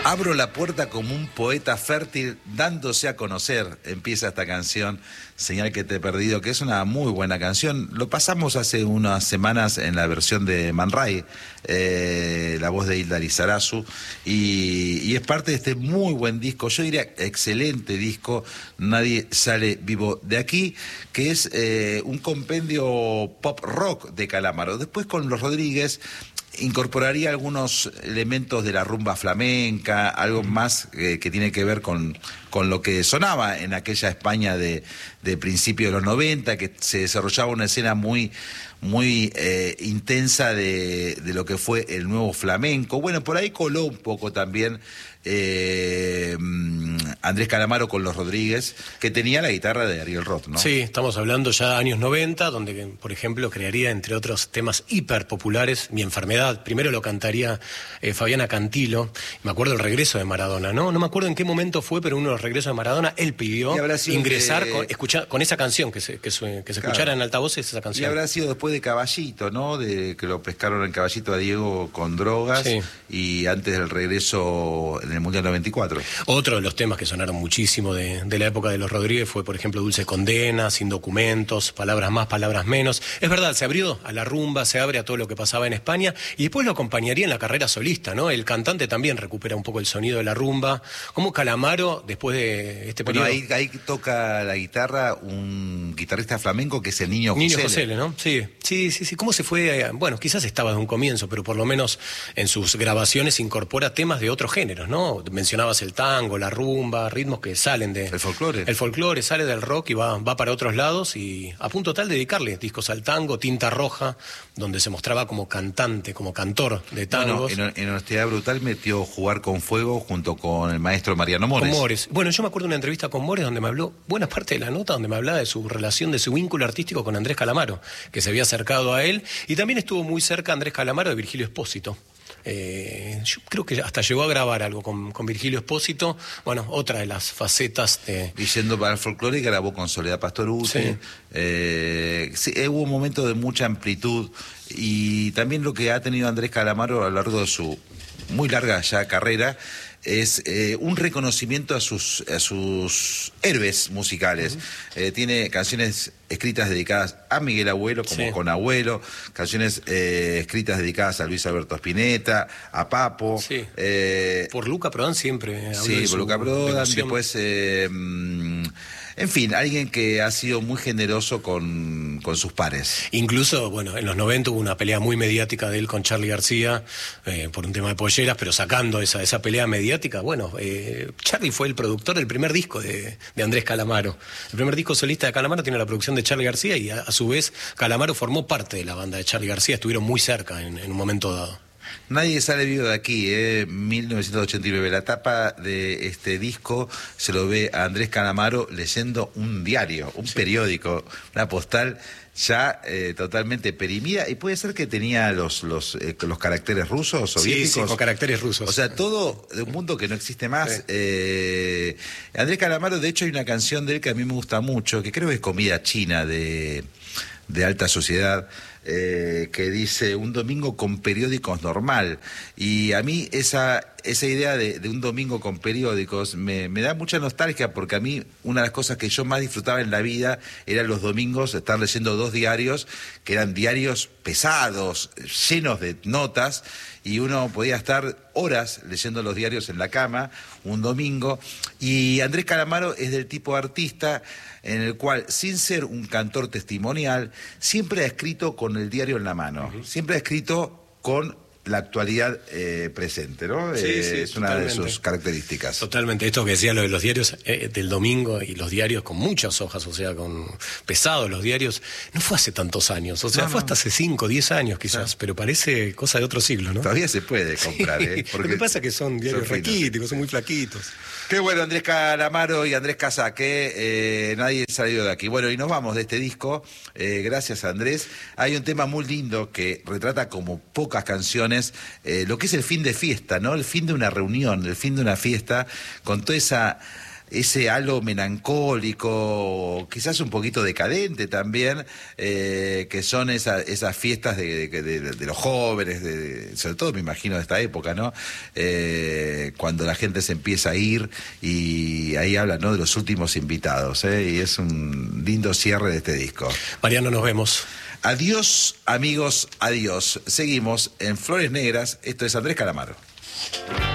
Abro la puerta como un poeta fértil dándose a conocer, empieza esta canción, Señal que te he perdido, que es una muy buena canción. Lo pasamos hace unas semanas en la versión de Man Ray, la voz de Hilda Lizarazu, y es parte de este muy buen disco, yo diría excelente disco, Nadie sale vivo de aquí, que es un compendio pop rock de Calamaro. Después con Los Rodríguez incorporaría algunos elementos de la rumba flamenca, algo más que tiene que ver con lo que sonaba en aquella España de principios de los 90, que se desarrollaba una escena muy intensa de lo que fue el nuevo flamenco. Bueno, por ahí coló un poco también Andrés Calamaro con Los Rodríguez, que tenía la guitarra de Ariel Roth, ¿no? Sí, estamos hablando ya de años 90, donde, por ejemplo, crearía, entre otros temas hiper populares, Mi Enfermedad. Primero lo cantaría Fabiana Cantilo. Me acuerdo el regreso de Maradona, ¿no? No me acuerdo en qué momento fue, pero uno de los regresos de Maradona, él pidió ingresar con esa canción, que se escuchara en altavoces esa canción. Y habrá sido después de Caballito, ¿no? De que lo pescaron en Caballito a Diego con drogas, sí. Y antes del regreso en el Mundial 94. Otro de los temas que sonaron muchísimo de la época de Los Rodríguez fue, por ejemplo, Dulce Condena, Sin Documentos, Palabras Más, Palabras Menos. Es verdad, se abrió a la rumba, se abre a todo lo que pasaba en España, y después lo acompañaría en la carrera solista, ¿no? El cantante también recupera un poco el sonido de la rumba. Como Calamaro, después de este periodo... Bueno, ahí toca la guitarra un guitarrista flamenco que es el Niño Josele, ¿no? Sí. ¿Cómo se fue? Bueno, quizás estaba de un comienzo, pero por lo menos en sus grabaciones incorpora temas de otros géneros, ¿no? Mencionabas el tango, la rumba, ritmos que salen de... El folclore. El folclore sale del rock y va para otros lados, y a punto tal de dedicarle discos al tango, Tinta Roja, donde se mostraba como cantante, como cantor de tangos. Bueno, en Honestidad Brutal metió Jugar con Fuego junto con el maestro Mariano Mores. Con Mores. Bueno, yo me acuerdo de una entrevista con Mores donde me habló, buena parte de la nota, donde me hablaba de su relación, de su vínculo artístico con Andrés Calamaro, que se había acercado a él, y también estuvo muy cerca Andrés Calamaro de Virgilio Espósito. Yo creo que hasta llegó a grabar algo con Virgilio Espósito. Bueno, otra de las facetas de... Yendo para el folclore, grabó con Soledad Pastoruti. Sí. Hubo un momento de mucha amplitud, y también lo que ha tenido Andrés Calamaro a lo largo de su muy larga ya carrera es un reconocimiento a sus héroes musicales. Tiene canciones escritas dedicadas a Miguel Abuelo, como Con Abuelo, canciones escritas dedicadas a Luis Alberto Spinetta, a Papo. Sí. Por Luca Prodan siempre. Sí, por Luca Prodan. Después, en fin, alguien que ha sido muy generoso con sus pares. Incluso, bueno, en los 90 hubo una pelea muy mediática de él con Charly García por un tema de polleras, pero sacando esa pelea mediática, bueno, Charly fue el productor del primer disco de Andrés Calamaro. El primer disco solista de Calamaro tiene la producción de Charly García, y a su vez Calamaro formó parte de la banda de Charly García, estuvieron muy cerca en un momento dado. Nadie sale vivo de aquí, 1989. La tapa de este disco se lo ve a Andrés Calamaro leyendo un diario, un periódico, una postal ya totalmente perimida, y puede ser que tenía los caracteres rusos, soviéticos. Sí, con caracteres rusos. O sea, todo de un mundo que no existe más. Andrés Calamaro, de hecho, hay una canción de él que a mí me gusta mucho, que creo que es Comida China de alta sociedad, que dice un domingo con periódicos normal, y a mí esa idea de un domingo con periódicos me da mucha nostalgia, porque a mí una de las cosas que yo más disfrutaba en la vida eran los domingos estar leyendo 2 diarios, que eran diarios pesados, llenos de notas, y uno podía estar horas leyendo los diarios en la cama un domingo. Y Andrés Calamaro es del tipo de artista en el cual, sin ser un cantor testimonial, siempre ha escrito con el diario en la mano, siempre ha escrito con la actualidad presente, ¿no? Sí, es una totalmente. de sus características. Totalmente. Esto que decía lo de los diarios del domingo, y los diarios con muchas hojas, o sea, con pesados los diarios, no fue hace tantos años, o sea, fue hasta hace 5, 10 años quizás, pero parece cosa de otro siglo, ¿no? Todavía se puede comprar, Porque lo que pasa es que son diarios raquíticos, son muy flaquitos. Qué bueno, Andrés Calamaro y Andrés Casaque, nadie salió de aquí. Bueno, y nos vamos de este disco, gracias Andrés. Hay un tema muy lindo que retrata como pocas canciones lo que es el fin de fiesta, ¿no? El fin de una reunión, el fin de una fiesta, con toda esa ese halo melancólico, quizás un poquito decadente también, que son esas fiestas de los jóvenes, sobre todo me imagino de esta época, ¿no? Cuando la gente se empieza a ir, y ahí habla, ¿no?, de los últimos invitados, y es un lindo cierre de este disco. Mariano, nos vemos. Adiós, amigos, adiós. Seguimos en Flores Negras. Esto es Andrés Calamaro.